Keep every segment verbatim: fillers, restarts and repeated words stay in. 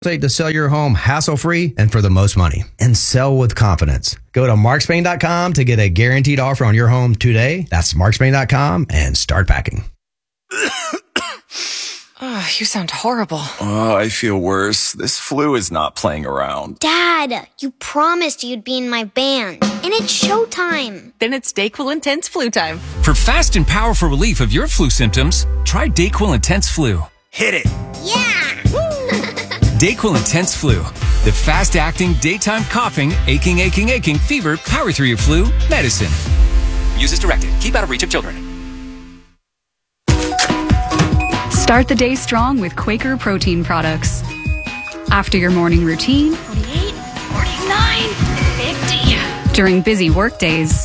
To sell your home hassle-free and for the most money, and sell with confidence. Go to mark spain dot com to get a guaranteed offer on your home today. That's mark spain dot com and start packing. Oh, you sound horrible. Oh, I feel worse. This flu is not playing around. Dad, you promised you'd be in my band, and it's showtime. Then it's DayQuil Intense Flu time. For fast and powerful relief of your flu symptoms, try DayQuil Intense Flu. Hit it. Yeah! DayQuil Intense Flu, the fast-acting, daytime coughing, aching, aching, aching, fever, power through your flu medicine. Use as directed. Keep out of reach of children. Start the day strong with Quaker protein products. After your morning routine, forty-eight, forty-nine, fifty. During busy work days,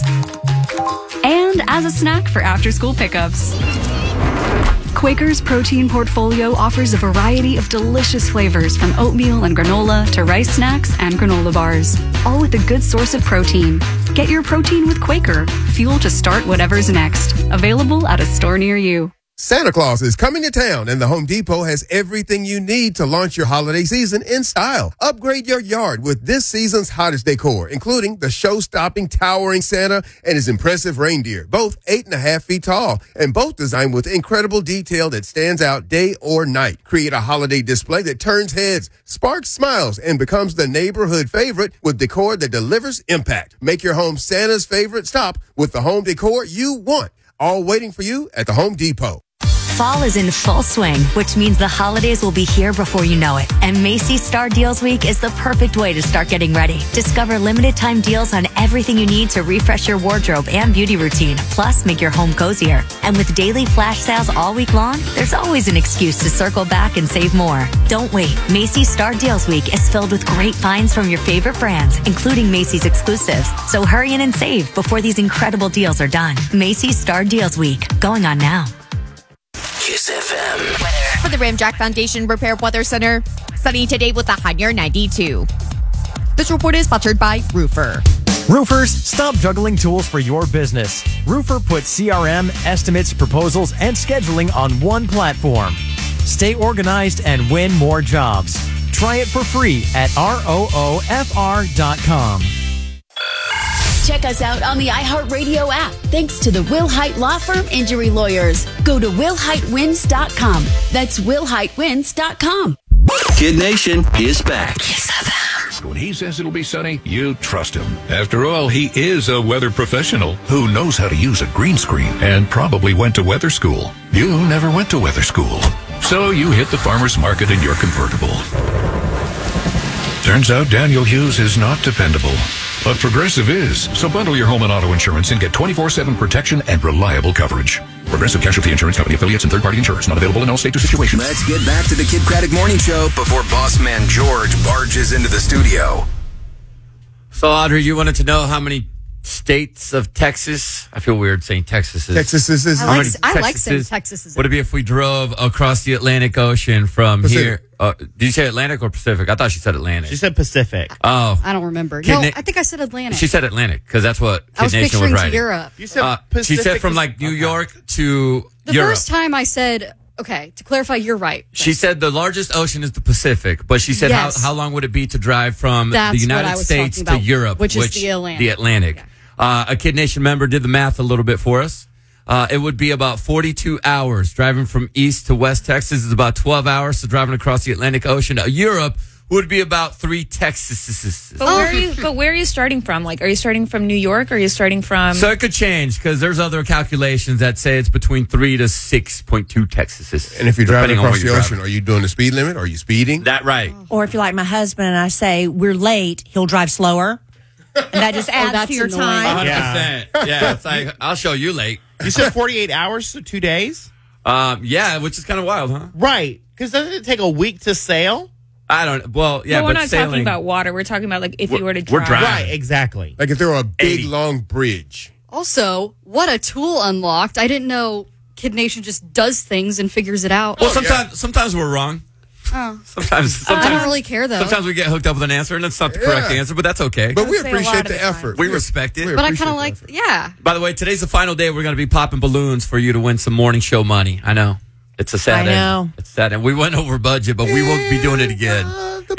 and as a snack for after-school pickups. Quaker's protein portfolio offers a variety of delicious flavors from oatmeal and granola to rice snacks and granola bars, all with a good source of protein. Get your protein with Quaker, fuel to start whatever's next. Available at a store near you. Santa Claus is coming to town, and the Home Depot has everything you need to launch your holiday season in style. Upgrade your yard with this season's hottest decor, including the show-stopping towering Santa and his impressive reindeer, both eight and a half feet tall, and both designed with incredible detail that stands out day or night. Create a holiday display that turns heads, sparks smiles, and becomes the neighborhood favorite with decor that delivers impact. Make your home Santa's favorite stop with the home decor you want. All waiting for you at the Home Depot. Fall is in full swing, which means the holidays will be here before you know it. And Macy's Star Deals Week is the perfect way to start getting ready. Discover limited time deals on everything you need to refresh your wardrobe and beauty routine, plus make your home cozier. And with daily flash sales all week long, there's always an excuse to circle back and save more. Don't wait. Macy's Star Deals Week is filled with great finds from your favorite brands, including Macy's exclusives. So hurry in and save before these incredible deals are done. Macy's Star Deals Week, going on now. Kiss F M. Weather. For the Ramjack Foundation Repair Weather Center, sunny today with a high near ninety-two. This report is sponsored by Roofer. Roofers, stop juggling tools for your business. Roofer puts C R M, estimates, proposals, and scheduling on one platform. Stay organized and win more jobs. Try it for free at roofr dot com. Check us out on the iHeartRadio app, thanks to the Will Hite Law Firm Injury Lawyers. Go to will hite wins dot com. That's will hite wins dot com. Kid Nation is back. Kiss F M. When he says it'll be sunny, you trust him. After all, he is a weather professional who knows how to use a green screen and probably went to weather school. You never went to weather school. So you hit the farmer's market in your convertible. Turns out Daniel Hughes is not dependable. But Progressive is. So bundle your home and auto insurance and get twenty-four seven protection and reliable coverage. Progressive Casualty Insurance Company affiliates and third-party insurers. Not available in all states or situations. Let's get back to the Kid Craddock Morning Show before boss man George barges into the studio. So, Audrey, you wanted to know how many states of Texas? I feel weird saying Texas is. Texas is. I like, I like saying Texas is. Would it be if we drove across the Atlantic Ocean from Pacific. here? Uh, did you say Atlantic or Pacific? I thought she said Atlantic. She said Pacific. Oh. I don't remember. Kid No, Na- I think I said Atlantic. She said Atlantic because that's what Kid I was Nation picturing was to writing. Europe. You said Uh, Pacific. she said from like New York to The Europe. first time I said, okay, to clarify, you're right. She said the largest ocean is the Pacific, but she said Yes. how, how long would it be to drive from That's the what I United was States talking to about, Europe, which is the Atlantic. The Atlantic. Okay. Uh, a Kid Nation member did the math a little bit for us. Uh, it would be about forty-two hours. Driving from east to west Texas is about twelve hours. So driving across the Atlantic Ocean to Europe would be about three Texas. But where are you? But where are you starting from? Like, are you starting from New York? Or are you starting from? So it could change because there's other calculations that say it's between three to six point two Texas. And if you're driving depending on across where the you're ocean, driving. are you doing the speed limit? Are you speeding? That right. Or if you're like my husband and I say we're late, he'll drive slower. And that just adds that's to your annoying. time. one hundred percent. Yeah, it's like, I'll show you late. You said forty-eight hours, so two days? Um, yeah, which is kind of wild, huh? Right. Because doesn't it take a week to sail? I don't. Well, yeah, no, we're but not sailing, talking about water. We're talking about like if We're- you were to we're drive. driving. Right, exactly. Like if there were a big, eighty. long bridge. Also, what a tool unlocked. I didn't know Kid Nation just does things and figures it out. Well, sometimes sometimes we're wrong. Oh. Sometimes, sometimes I don't really care, though. Sometimes we get hooked up with an answer, and it's not the correct Yeah. answer, but that's okay. But we say a lot appreciate of the the time. effort. we respect it. we But I appreciate kind of the like, effort. yeah. By the way, today's the final day we're going to be popping balloons for you to win some morning show money. I know. It's a sad I end. know. It's sad, and we went over budget, but we won't be doing it again.